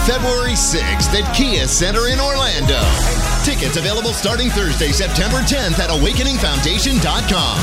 February 6th at Kia Center in Orlando. Tickets available starting Thursday, September 10th at awakeningfoundation.com.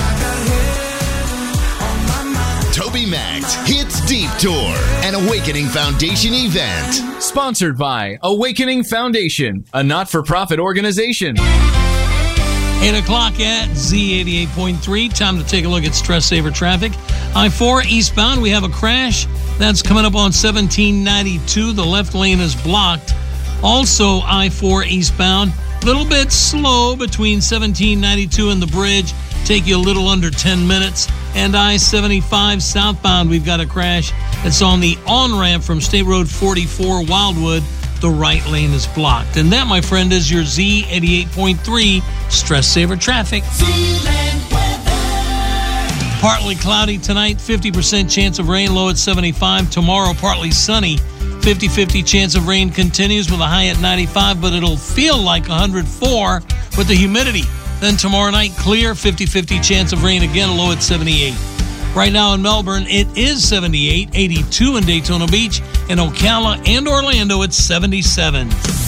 Toby Max Hits Deep Tour, an Awakening Foundation event. Sponsored by Awakening Foundation, a not-for-profit organization. 8 o'clock at Z88.3. Time to take a look at stress saver traffic. I-4 eastbound, we have a crash. That's coming up on 1792. The left lane is blocked. Also, I-4 eastbound, a little bit slow between 1792 and the bridge. Take you a little under 10 minutes. And I-75 southbound, we've got a crash. It's on the on-ramp from State Road 44 Wildwood. The right lane is blocked. And that, my friend, is your Z88.3 Stress Saver Traffic. Partly cloudy tonight, 50% chance of rain, low at 75. Tomorrow, partly sunny, 50-50 chance of rain continues with a high at 95, but it'll feel like 104 with the humidity. Then tomorrow night, clear, 50-50 chance of rain again, low at 78. Right now in Melbourne, it is 78, 82 in Daytona Beach, in Ocala and Orlando, it's 77.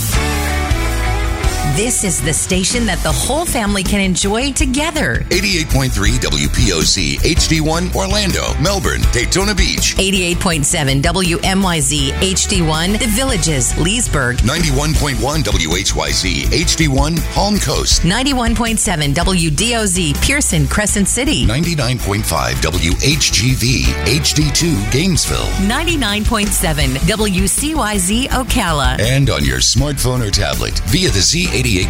This is the station that the whole family can enjoy together. 88.3 WPOC, HD1, Orlando, Melbourne, Daytona Beach. 88.7 WMYZ, HD1, The Villages, Leesburg. 91.1 WHYZ, HD1, Palm Coast. 91.7 WDOZ, Pearson, Crescent City. 99.5 WHGV, HD2, Gainesville. 99.7 WCYZ, Ocala. And on your smartphone or tablet via the Z88